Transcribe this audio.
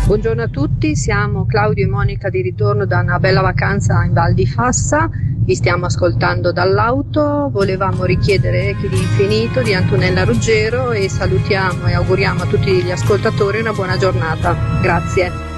Buongiorno a tutti, siamo Claudio e Monica di ritorno da una bella vacanza in Val di Fassa, vi stiamo ascoltando dall'auto, volevamo richiedere Chi di Infinito di Antonella Ruggero e salutiamo e auguriamo a tutti gli ascoltatori una buona giornata. Grazie.